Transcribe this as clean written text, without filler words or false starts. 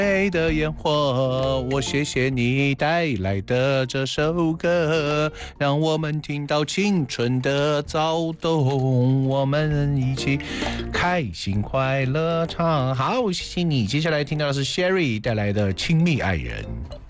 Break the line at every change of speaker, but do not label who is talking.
美的烟火，我谢谢你带来的这首歌，让我们听到青春的躁动，我们一起开心快乐唱。好，谢谢你。接下来听到的是 Sherry 带来的《亲密爱人》。